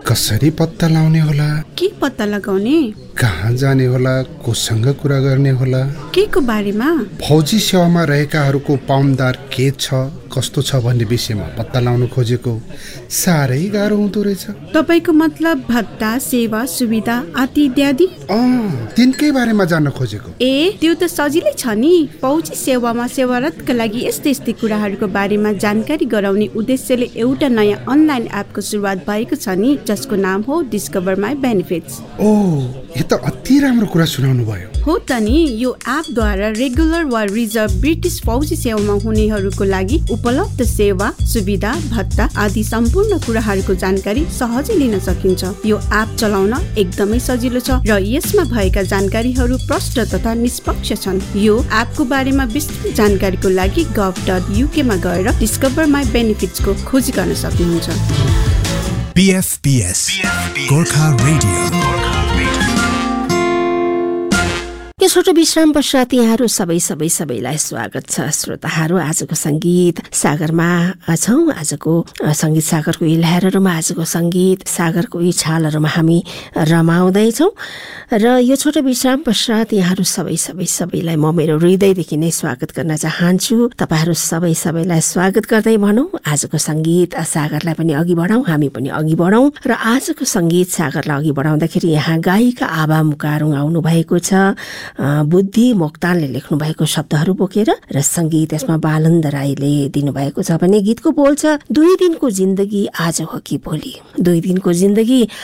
कसरी पत्ता लाउने होला, के पत्ता लगाउने, कहाँ जाने होला, कोसँग कुरा गर्ने होला, के को बारेमा, फौजी सेवामा रहेकाहरूको पाउन्दार के छ कस्तो छ भन्ने विषयमा पत्ता लाउन खोजेको साह्रै गाह्रो हुँदो रहेछ। तपाईको मतलब भत्ता, सेवा, सुविधा आदि इत्यादि? तिनकै बारेमा जान्न खोजेको। त्यो त सजिलै छ नि। फौजी सेवामा सेवारतका लागि यस्तै यस्तै कुराहरूको बारेमा जानकारी गराउने उद्देश्यले एउटा नयाँ अनलाइन एपको सुरुवात भएको छ नि, जसको नाम हो डिस्कभर माई बेनिफिट्स। यो त अति राम्रो कुरा सुनाउनु भयो। हो त नि, यो एपद्वारा रेगुलर वा रिजर्भ ब्रिटिस फौजी सेवामा हुनेहरूको लागि उपलब्ध सेवा, सुविधा, भत्ता आदि सम्पूर्ण कुराहरूको जानकारी सहजै लिन सकिन्छ। यो एप चलाउन एकदमै सजिलो छ र यसमा भएका जानकारीहरू प्रष्ट तथा निष्पक्ष छन्। यो एपको बारेमा विस्तृत जानकारीको लागि gov.uk मा गएर डिस्कभर माई बेनिफिट्स को खोजी गर्न सक्नुहुन्छ। BFBS Gorkha radio. यो छोटो विश्राम पश्चात यहाँहरू सबैलाई स्वागत छ। श्रोताहरू, आजको संगीत सागरमा छौँ। आजको संगीत सागरको यी लहरहरूमा, आजको संगीत सागरको यी छालहरूमा हामी रमाउँदैछौँ र यो छोटो विश्राम पश्चात यहाँहरू सबैलाई म मेरो हृदयदेखि नै स्वागत गर्न चाहन्छु। तपाईँहरू सबैलाई स्वागत गर्दै भनौँ, आजको संगीत सागरलाई पनि अघि बढाउँ, हामी पनि अघि बढौँ। र आजको संगीत सागरलाई अघि बढाउँदाखेरि यहाँ गायिका आभा मुकारुङ आउनु भएको छ। बुद्धि मोक्तानले लेख्नु भएको शब्दहरू बोकेर र संगीत यसमा बालन्द राईले दिनुभएको छ भने गीतको बोल छ, 2 दिनको जिन्दगी आज हो कि भोलि, 2 दिनको जिन्दगी